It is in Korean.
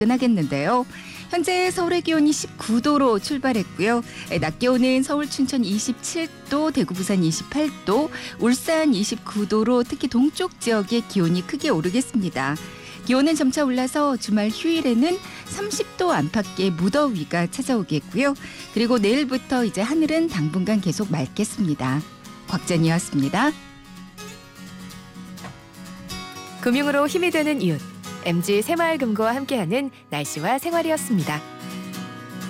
하겠는데요. 현재 서울의 기온이 19도로 출발했고요. 낮 기온은 서울, 춘천 27도, 대구, 부산 28도, 울산 29도로 특히 동쪽 지역의 기온이 크게 오르겠습니다. 기온은 점차 올라서 주말 휴일에는 30도 안팎의 무더위가 찾아오겠고요. 그리고 내일부터 이제 하늘은 당분간 계속 맑겠습니다. 곽전이었습니다. 금융으로 힘이 되는 이웃. MG 새마을금고와 함께하는 날씨와 생활이었습니다.